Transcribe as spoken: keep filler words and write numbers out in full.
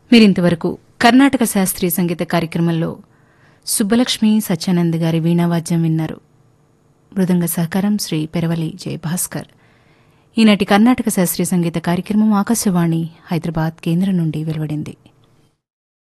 మీరింతవరకు కర్ణాటక శాస్త్రీయ సంగీత కార్యక్రమంలో సుబ్బలక్ష్మి సత్యానంద్ గారి వీణావాద్యం విన్నారు. మృదంగ సహకారం శ్రీ పెరవలి జయభాస్కర్. ఈనాటి కర్ణాటక శాస్త్రీయ సంగీత కార్యక్రమం ఆకాశవాణి హైదరాబాద్ కేంద్రం నుండి వెలువడింది.